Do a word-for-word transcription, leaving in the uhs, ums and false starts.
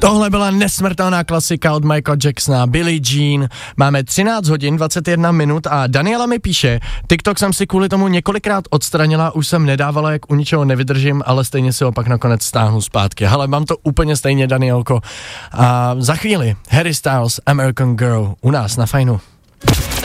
Tohle byla nesmrtelná klasika od Michaela Jacksona, Billie Jean. Máme třináct hodin, dvacet jedna minut a Daniela mi píše, TikTok jsem si kvůli tomu několikrát odstranila, už jsem nedávala, jak u ničeho nevydržím, ale stejně si ho pak nakonec stáhnu zpátky. Hele, mám to úplně stejně, Danielko. A za chvíli Harry Styles, American Girl, u nás na Fajnu.